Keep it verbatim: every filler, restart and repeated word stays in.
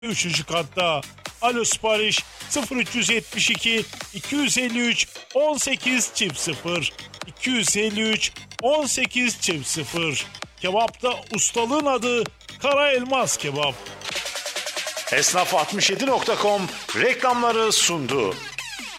Üçüncü katta. Alo sipariş sıfır üç yetmiş iki iki yüz elli üç on sekiz çift sıfır iki yüz elli üç on sekiz çift sıfır. Kebapta ustalığın adı Kara Elmas Kebap. Esnaf altmış yedi nokta com reklamları sundu.